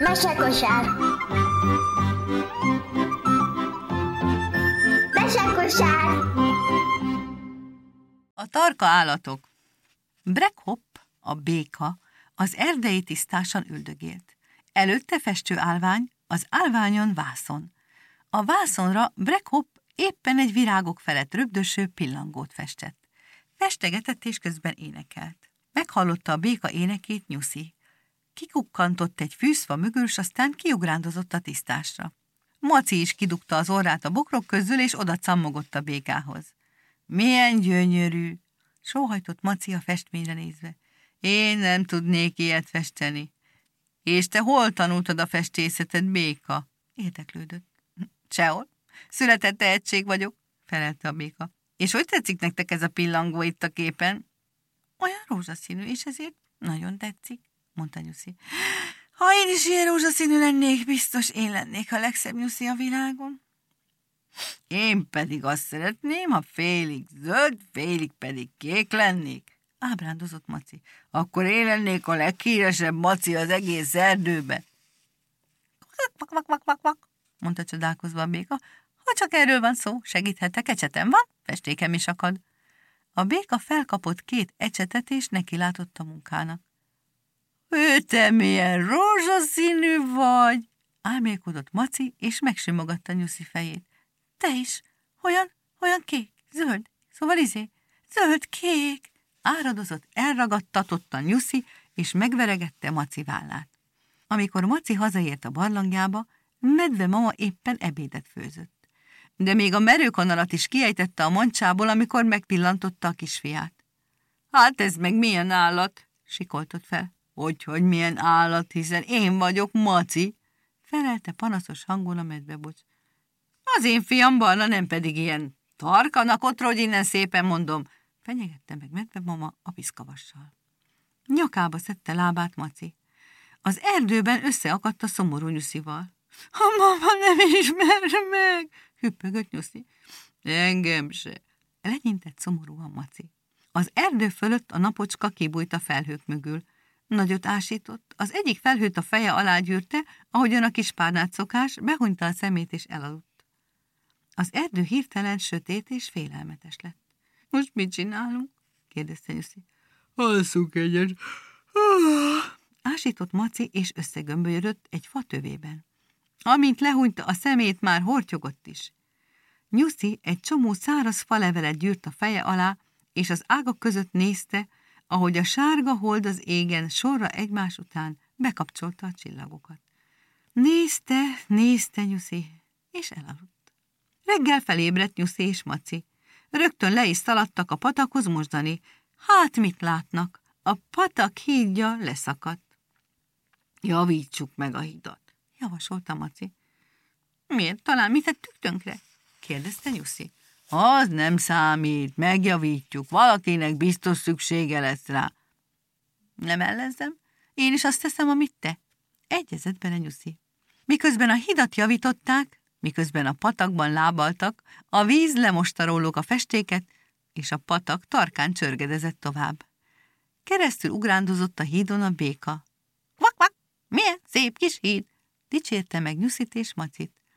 Mesekosár. Mesekosár. A tarka állatok. Brekhopp, a béka, az erdei tisztásan üldögélt. Előtte festő állvány, az állványon vászon. A vászonra Brekhopp éppen egy virágok felett röpdöső pillangót festett. Festegetett és közben énekelt. Meghallotta a béka énekét Nyuszi. Kikukkantott egy fűzfa mögül, s aztán kiugrándozott a tisztásra. Maci is kidugta az orrát a bokrok közül, és oda cammogott a békához. Milyen gyönyörű! Sóhajtott Maci a festményre nézve. Én nem tudnék ilyet festeni. És te hol tanultad a festészetet, béka? Érdeklődött. Sehol. Született tehetség vagyok, felelte a béka. És hogy tetszik nektek ez a pillangó itt a képen? Olyan rózsaszínű, és ezért nagyon tetszik, mondta Nyuszi. Ha én is ilyen rózsaszínű lennék, biztos én lennék a legszebb Nyuszi a világon. Én pedig azt szeretném, ha félig zöld, félig pedig kék lennék, ábrándozott Maci. Akkor én lennék a leghíresebb Maci az egész erdőben. Kvak, mondta csodálkozva a béka. Ha csak erről van szó, segíthetek, ecsetem van, festékem is akad. A béka felkapott 2 ecsetet, és nekilátott a munkának. Te milyen rózsaszínű vagy! Álmélkodott Maci, és megsimogatta Nyuszi fejét. Te is, olyan kék, zöld, szóval zöld-kék! Áradozott, elragadtatott a Nyuszi, és megveregette Maci vállát. Amikor Maci hazaért a barlangjába, medve mama éppen ebédet főzött. De még a merőkanalat is kiejtette a mancsából, amikor megpillantotta a kisfiát. Hát ez meg milyen állat? Sikoltott fel. Hogy milyen állat, hiszen én vagyok Maci, felelte panaszos hangon a medvebocs. Az én fiam barna, nem pedig ilyen tarkanak, ottrodj innen szépen, mondom, fenyegette meg medvemama a piszkavassal. Nyakába szedte lábát Maci. Az erdőben összeakadt a szomorú Nyuszival. A mama nem ismer meg, hüppögött Nyuszi. Engem se, lenyintett szomorúan Maci. Az erdő fölött a napocska kibújt a felhők mögül. Nagyot ásított, az egyik felhőt a feje alá gyűrte, ahogyan a kis párnát szokás, behunyta a szemét és elaludt. Az erdő hirtelen sötét és félelmetes lett. Most mit csinálunk? kérdezte Nyuszi. Alszunk egyet. Ásított Maci, és összegömbölyödött egy fa tövében. Amint lehúnyta a szemét, már hortyogott is. Nyuszi egy csomó száraz falevelet gyűrt a feje alá, és az ágak között nézte, ahogy a sárga hold az égen sorra egymás után bekapcsolta a csillagokat. Nézte Nyuszi, és elaludt. Reggel felébredt Nyuszi és Maci. Rögtön le is szaladtak a patakhoz mosdani. Hát mit látnak? A patak hídja leszakadt. Javítsuk meg a hidat, javasolta Maci. Miért? Talán mi tettük tönkre? kérdezte Nyuszi. Az nem számít, megjavítjuk, valakinek biztos szüksége lesz rá. Nem ellezzem, én is azt teszem, amit te. Egyezett bele Nyuszi. Miközben a hidat javították, miközben a patakban lábaltak, a víz lemosta róluk a festéket, és a patak tarkán csörgedezett tovább. Keresztül ugrándozott a hídon a béka. Vak, milyen szép kis híd! Dicsérte meg Nyuszit és Macit.